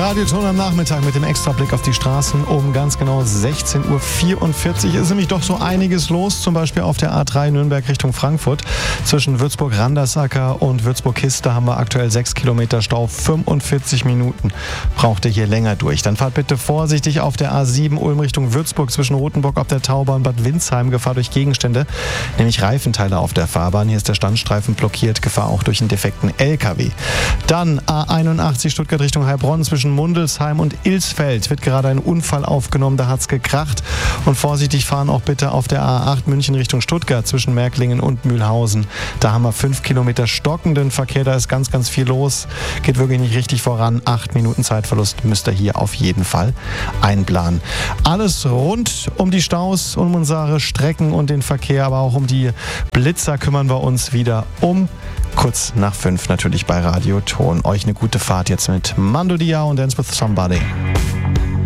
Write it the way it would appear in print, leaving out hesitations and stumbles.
Radioton am Nachmittag mit dem Extrablick auf die Straßen um ganz genau 16.44 Uhr. Ist nämlich doch so einiges los, zum Beispiel auf der A3 Nürnberg Richtung Frankfurt. Zwischen Würzburg-Randersacker und Würzburg-Kiste haben wir aktuell 6 Kilometer Stau. 45 Minuten braucht ihr hier länger durch. Dann fahrt bitte vorsichtig auf der A7 Ulm Richtung Würzburg zwischen Rothenburg auf der Tauber und Bad Windsheim. Gefahr durch Gegenstände, nämlich Reifenteile auf der Fahrbahn. Hier ist der Standstreifen blockiert. Gefahr auch durch einen defekten LKW. Dann A81 Stuttgart Richtung Heilbronn zwischen Mundelsheim und Ilsfeld wird gerade ein Unfall aufgenommen, da hat's gekracht. Und vorsichtig fahren auch bitte auf der A8 München Richtung Stuttgart zwischen Märklingen und Mühlhausen. Da haben wir 5 Kilometer stockenden Verkehr, da ist ganz, ganz viel los. Geht wirklich nicht richtig voran. 8 Minuten Zeitverlust müsst ihr hier auf jeden Fall einplanen. Alles rund um die Staus, um unsere Strecken und den Verkehr, aber auch um die Blitzer kümmern wir uns wieder um kurz nach 5 natürlich bei Radioton. Euch eine gute Fahrt jetzt mit Mando Diao und Dance with Somebody.